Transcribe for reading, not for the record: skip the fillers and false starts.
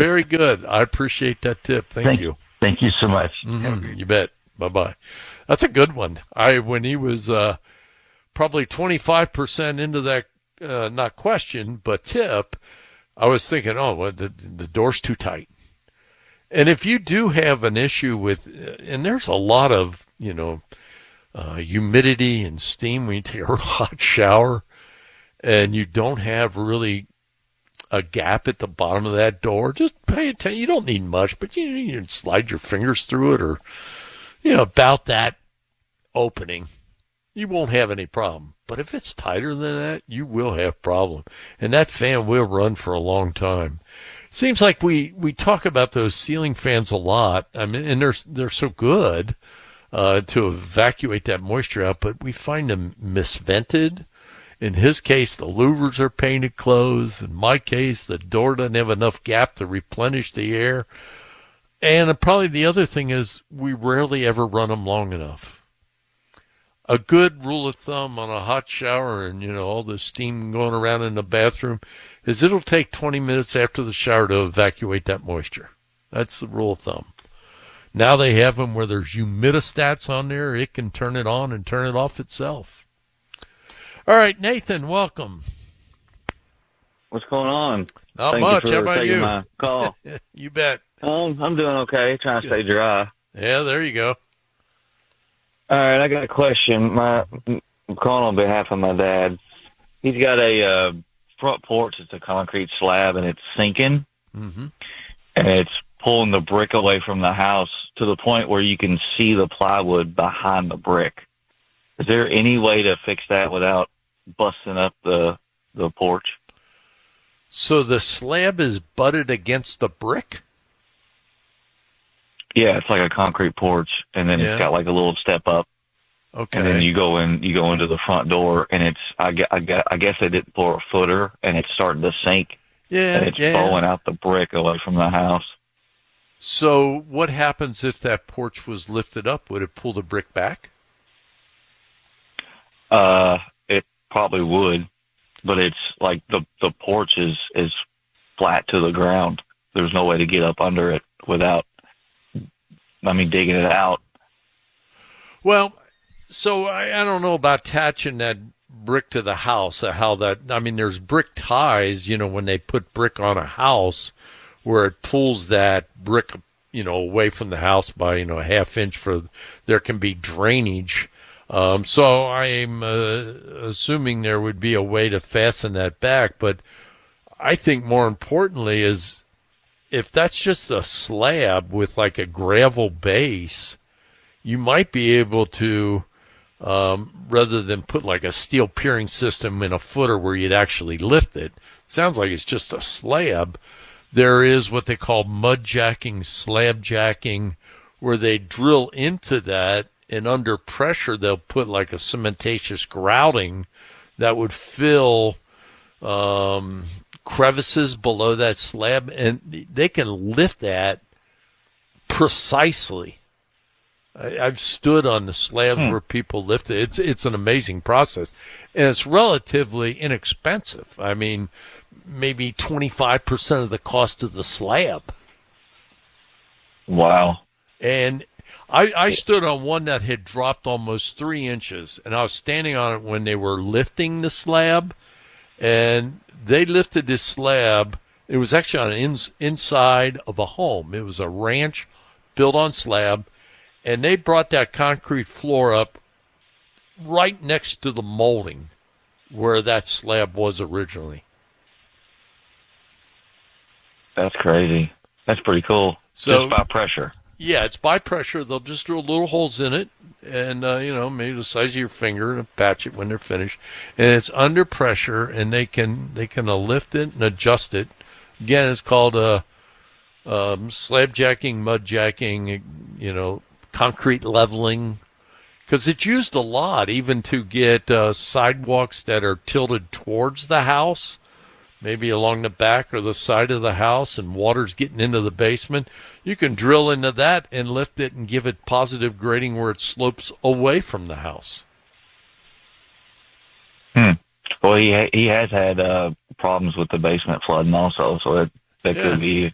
Very good. I appreciate that tip. Thank you. Thank you so much. Mm-hmm. You bet. Bye-bye. That's a good one. When he was probably 25% into that, not question, but tip, I was thinking, the door's too tight. And if you do have an issue with, and there's a lot of, humidity and steam when you take a hot shower, and you don't have really a gap at the bottom of that door, just pay attention. You don't need much, but you can slide your fingers through it or, about that opening. You won't have any problem. But if it's tighter than that, you will have problem. And that fan will run for a long time. Seems like we talk about those ceiling fans a lot. I mean, and they're so good to evacuate that moisture out, but we find them misvented. In his case, the louvers are painted closed. In my case, the door doesn't have enough gap to replenish the air. And probably the other thing is we rarely ever run them long enough. A good rule of thumb on a hot shower and, all the steam going around in the bathroom is it'll take 20 minutes after the shower to evacuate that moisture. That's the rule of thumb. Now they have them where there's humidistats on there. It can turn it on and turn it off itself. All right, Nathan, welcome. What's going on? Not much. How about you? My call. You bet. I'm doing okay. Trying to stay dry. Yeah, there you go. All right, I got a question. I'm calling on behalf of my dad. He's got a front porch. It's a concrete slab, and it's sinking. Mm-hmm. And it's pulling the brick away from the house to the point where you can see the plywood behind the brick. Is there any way to fix that without busting up the porch? So the slab is butted against the brick? Yeah, it's like a concrete porch, and then it's got like a little step up. Okay. And then you go into the front door, and it's I guess they didn't pour a footer, and it's starting to sink. Yeah, and it's blowing out the brick away from the house. So what happens if that porch was lifted up? Would it pull the brick back? It probably would, but it's like the porch is flat to the ground. There's no way to get up under it without, digging it out. Well, so I don't know about attaching that brick to the house, there's brick ties, when they put brick on a house where it pulls that brick, away from the house by, a half inch there can be drainage. So I'm assuming there would be a way to fasten that back. But I think more importantly is if that's just a slab with like a gravel base, you might be able to, rather than put like a steel piering system in a footer where you'd actually lift it. Sounds like it's just a slab. There is what they call mud jacking, slab jacking, where they drill into that. And under pressure, they'll put like a cementatious grouting that would fill crevices below that slab, and they can lift that precisely. I've stood on the slabs where people lift it. It's an amazing process, and it's relatively inexpensive. Maybe 25% of the cost of the slab. Wow. And I stood on one that had dropped almost 3 inches, and I was standing on it when they were lifting the slab, and they lifted this slab. It was actually on an inside of a home. It was a ranch built on slab, and they brought that concrete floor up right next to the molding where that slab was originally. That's crazy. That's pretty cool. So, just by pressure. Yeah, it's by pressure. They'll just drill little holes in it and, maybe the size of your finger and patch it when they're finished. And it's under pressure, and they can lift it and adjust it. Again, it's called slab jacking, mud jacking, concrete leveling. Because it's used a lot even to get sidewalks that are tilted towards the house, maybe along the back or the side of the house, and water's getting into the basement. You can drill into that and lift it and give it positive grading where it slopes away from the house. Well, he has had problems with the basement flooding also, so that could be